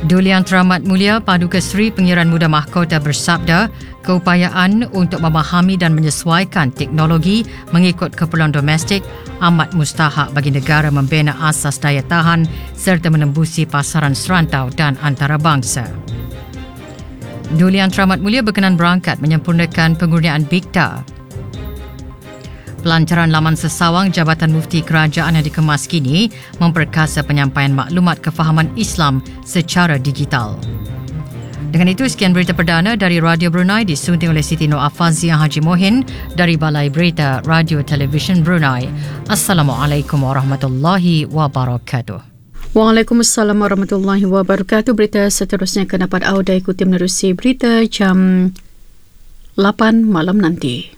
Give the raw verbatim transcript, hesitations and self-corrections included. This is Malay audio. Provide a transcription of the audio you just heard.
Duli Yang Teramat Mulia Paduka Seri Pengiran Muda Mahkota bersabda, keupayaan untuk memahami dan menyesuaikan teknologi mengikut keperluan domestik amat mustahak bagi negara membina asas daya tahan serta menembusi pasaran serantau dan antarabangsa. Duli Yang Teramat Mulia berkenan berangkat menyempurnakan pengurniaan Bikta. Pelancaran laman sesawang Jabatan Mufti Kerajaan yang dikemas kini memperkasa penyampaian maklumat kefahaman Islam secara digital. Dengan itu, sekian berita perdana dari Radio Brunei disunting oleh Siti Nur Afazia Haji Mohin dari Balai Berita Radio Televisyen Brunei. Assalamualaikum warahmatullahi wabarakatuh. Waalaikumsalam warahmatullahi wabarakatuh. Berita seterusnya akan dapat anda ikuti menerusi berita jam lapan malam nanti.